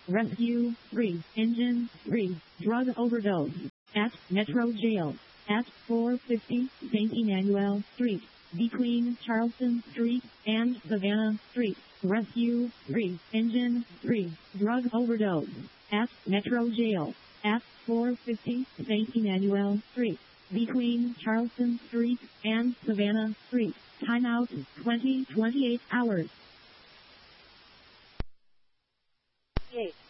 Rescue 3, Engine 3, drug overdose at Metro Jail at 450 St. Emmanuel Street, between Charleston Street and Savannah Street. Rescue 3, Engine 3, drug overdose at Metro Jail at 450 St. Emmanuel Street, between Charleston Street and Savannah Street. Timeout 28 hours. 8.